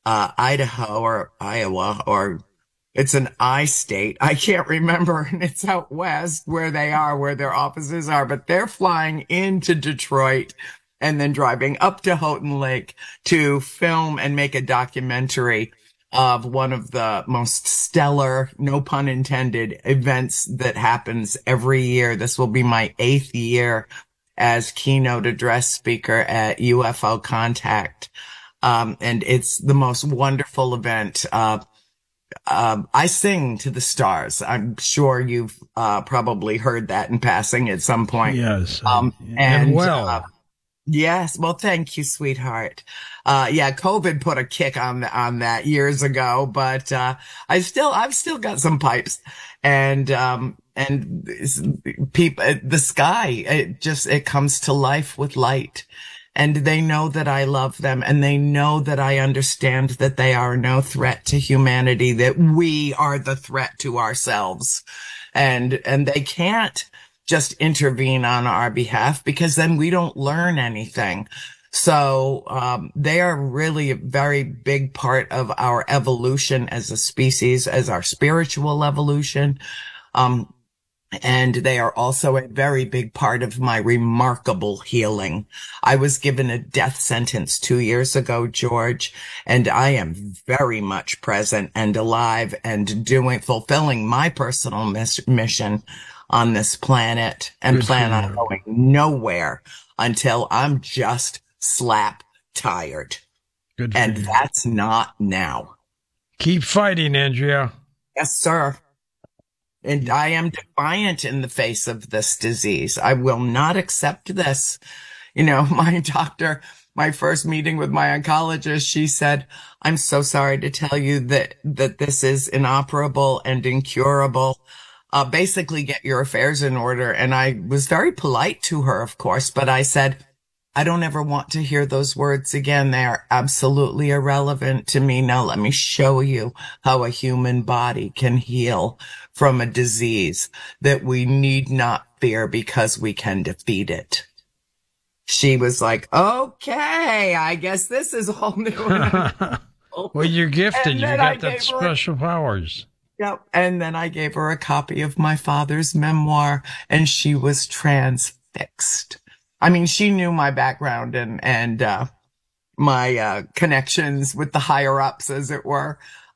Idaho or Iowa, or it's an I state. I can't remember. And it's out west where they are, where their offices are, but they're flying into Detroit and then driving up to Houghton Lake to film and make a documentary of one of the most stellar, no pun intended, events that happens every year. This will be my 8th year as keynote address speaker at UFO Contact. And it's the most wonderful event. I sing to the stars. I'm sure you've probably heard that in passing at some point. Yes, and And well. yes, well, thank you, sweetheart. Yeah, COVID put a kick on that years ago, but I've still got some pipes, and people, the sky, it comes to life with light. And they know that I love them, and they know that I understand that they are no threat to humanity, that we are the threat to ourselves. And they can't just intervene on our behalf because then we don't learn anything. So, they are really a very big part of our evolution as a species, as our spiritual evolution. Um, and they are also a very big part of my remarkable healing. I was given a death sentence 2 years ago, George, and I am very much present and alive and fulfilling my personal mission on this planet, and Good for plan on you. going nowhere until I'm just slap tired. Good for And you. that's not now. Keep fighting, Andrea. Yes, sir. And I am defiant in the face of this disease. I will not accept this. You know, my doctor, my first meeting with my oncologist, she said, I'm so sorry to tell you that this is inoperable and incurable. Basically get your affairs in order. And I was very polite to her, of course, but I said, I don't ever want to hear those words again. They are absolutely irrelevant to me. Now let me show you how a human body can heal from a disease that we need not fear because we can defeat it. She was like, okay, I guess this is all new. Well, you're gifted. And You then I got that gave her, special powers. yep. And then I gave her a copy of my father's memoir, and she was transfixed. I mean, she knew my background and my connections with the higher ups, as it were,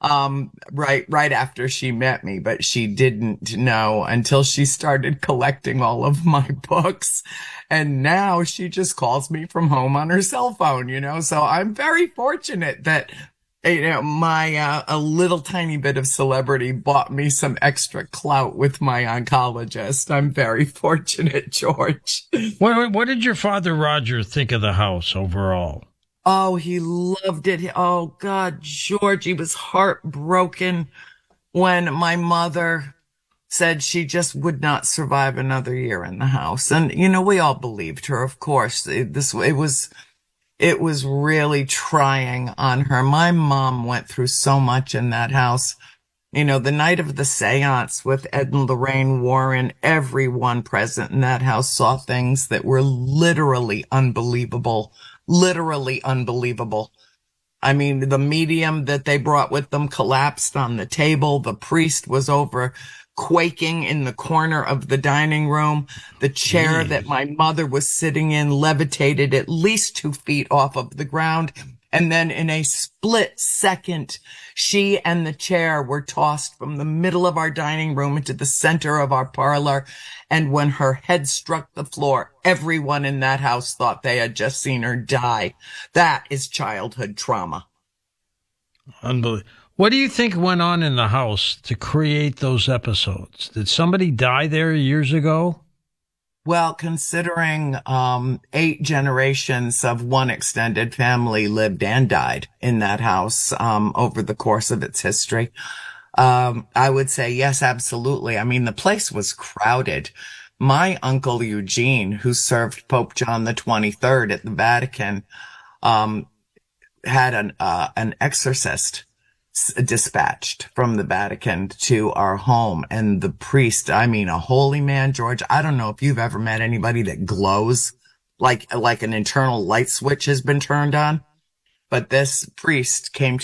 right after she met me, but she didn't know until she started collecting all of my books. And now she just calls me from home on her cell phone, you know? So I'm very fortunate that, you know, my, a little tiny bit of celebrity bought me some extra clout with my oncologist. I'm very fortunate, George. What did your father, Roger, think of the house overall? Oh, he loved it. Oh God, George, he was heartbroken when my mother said she just would not survive another year in the house. And, you know, we all believed her, of course. It was really trying on her. My mom went through so much in that house. You know, the night of the seance with Ed and Lorraine Warren, everyone present in that house saw things that were literally unbelievable. Literally unbelievable. I mean, the medium that they brought with them collapsed on the table. The priest was over quaking in the corner of the dining room. The chair that Jeez. my mother was sitting in levitated at least 2 feet off of the ground. And then in a split second, she and the chair were tossed from the middle of our dining room into the center of our parlor. And when her head struck the floor, everyone in that house thought they had just seen her die. That is childhood trauma. Unbelievable. What do you think went on in the house to create those episodes? Did somebody die there years ago? Well, considering 8 generations of one extended family lived and died in that house over the course of its history, I would say yes, absolutely. I mean, the place was crowded. My uncle Eugene, who served Pope John the 23rd at the Vatican, um, had an exorcist dispatched from the Vatican to our home. And the priest, I mean, a holy man, George. I don't know if you've ever met anybody that glows like an internal light switch has been turned on, but this priest came